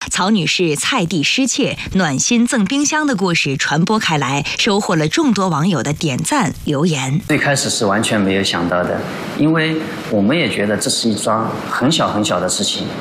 曹女士菜地失窃、暖心赠冰箱的故事传播开来，收获了众多网友的点赞留言。 最开始是完全没有想到的，因为我们也觉得这是一桩很小很小的事情，